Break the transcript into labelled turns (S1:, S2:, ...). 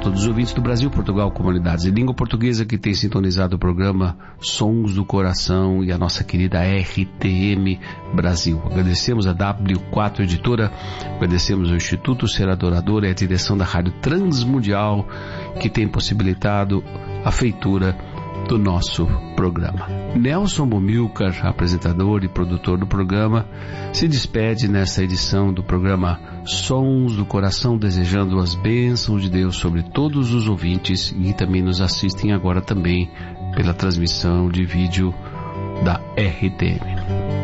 S1: todos os ouvintes do Brasil, Portugal, comunidades de língua portuguesa que têm sintonizado o programa Sons do Coração e a nossa querida RTM Brasil. Agradecemos a W4 Editora, agradecemos ao Instituto Ser Adorador e a direção da Rádio Transmundial que tem possibilitado a feitura do nosso programa. Nelson Bumilcar, apresentador e produtor do programa, se despede nesta edição do programa Sons do Coração, desejando as bênçãos de Deus sobre todos os ouvintes e também nos assistem agora também pela transmissão de vídeo da RTM.